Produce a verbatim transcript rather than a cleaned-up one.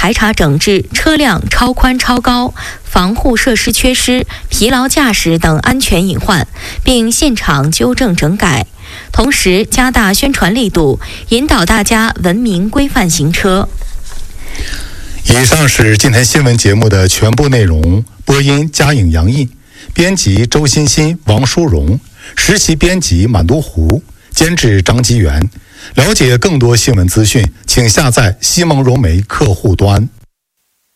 排查整治车辆超宽超高、防护设施缺失、疲劳驾驶等安全隐患，并现场纠正整改。同时加大宣传力度，引导大家文明规范行车。 以上是今天新闻节目的全部内容。播音嘉颖、杨毅，编辑周欣欣、王淑荣，实习编辑满都湖，监制张吉元。了解更多新闻资讯，请下载西蒙融媒客户端。